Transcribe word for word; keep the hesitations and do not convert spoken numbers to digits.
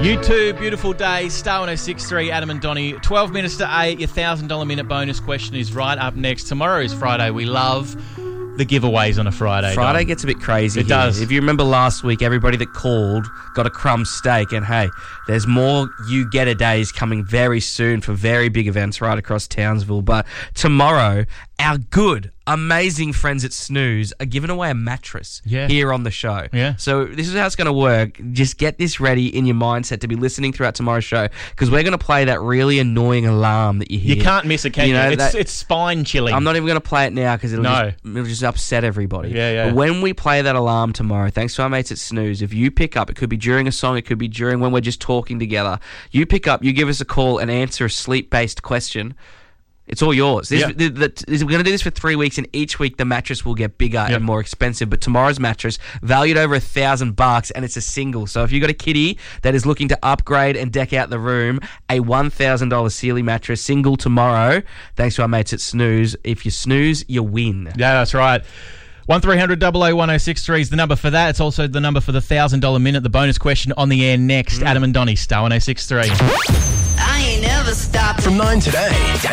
You two, beautiful day. Star one oh six point three, Adam and Donnie. twelve minutes to eight. Your one thousand dollars minute bonus question is right up next. Tomorrow is Friday. We love the giveaways on a Friday. Friday Don. gets a bit crazy. It here. does. If you remember last week, everybody that called got a crumb steak. And hey, there's more You Get A days coming very soon for very big events right across Townsville. But tomorrow, our good, amazing friends at Snooze are giving away a mattress Yeah. here on the show. Yeah. So this is how it's going to work. Just get this ready in your mindset to be listening throughout tomorrow's show, because we're going to play that really annoying alarm that you hear. You can't miss it, can you? You know, it's, that- it's spine chilling. I'm not even going to play it now because it'll, No. just, it'll just upset everybody. Yeah, yeah. But when we play that alarm tomorrow, thanks to our mates at Snooze, if you pick up, it could be during a song, it could be during when we're just talking together, you pick up, you give us a call and answer a sleep-based question, it's all yours. This, Yep. the, the, we're going to do this for three weeks, and each week the mattress will get bigger Yep. and more expensive. But tomorrow's mattress, valued over a thousand bucks, and it's a single. So if you've got a kitty that is looking to upgrade and deck out the room, a one thousand dollars Sealy mattress, single tomorrow, thanks to our mates at Snooze. If you snooze, you win. Yeah, that's right. one three hundred double oh one oh six three is the number for that. It's also the number for the one thousand dollars minute. The bonus question on the air next. Mm. Adam and Donnie, Star one oh six point three. I ain't never stopped. From nine today.